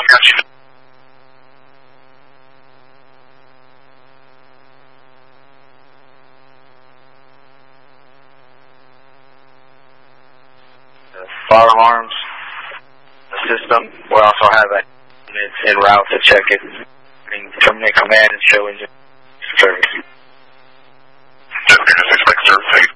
got you. Fire alarms system. We also have a unit en route to check it. Terminate command and show engine service. Just expect service.